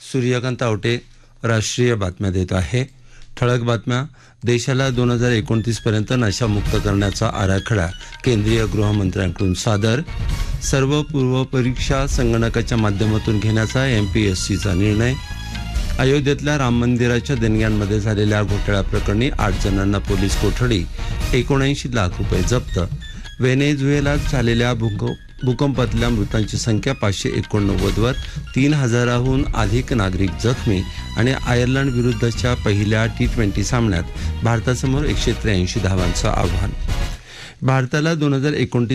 सूर्यकांत आवटे राष्ट्रीय बातम्या देत आहे. ठळक बातम्या. देशाला 2029 पर्यंत नशामुक्त करण्याचा आराखडा केंद्रीय गृहमंत्र्यांकडून सादर. सर्व पूर्व परीक्षा संगणकाच्या माध्यमातून घेण्याचा MPSCचा निर्णय. अयोध्येतल्या राम मंदिराच्या देणग्यांमध्ये झालेल्या घोटाळ्याप्रकरणी 8 जणांना पोलीस कोठडी. 79 लाख रुपये जप्त. व्हेनेझुएलात झालेल्या भूकंपातल्या मृतांची संख्या 589 वर. 3000हून अधिक नागरिक जखमी. आणि आयर्लंड विरुद्धच्या पहिल्या T20 सामन्यात भारतासमोर 183 धावांचं आव्हान. भारताला 2029